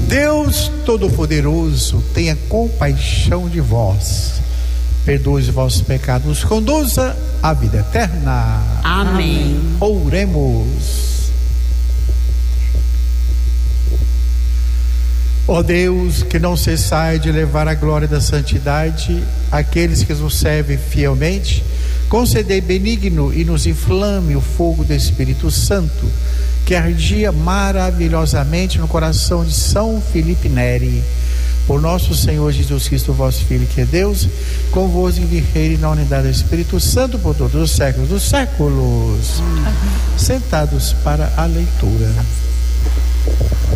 Deus Todo-Poderoso, tenha compaixão de vós, perdoe os vossos pecados, nos conduza à vida eterna. Amém. Oremos. Ó Deus, que não cessai de levar a glória da santidade àqueles que nos servem fielmente, concedei benigno e nos inflame o fogo do Espírito Santo, que ardia maravilhosamente no coração de São Felipe Neri. Por nosso Senhor Jesus Cristo, vosso Filho, que é Deus, convosco e reine na unidade do Espírito Santo por todos os séculos dos séculos. Sentados para a leitura.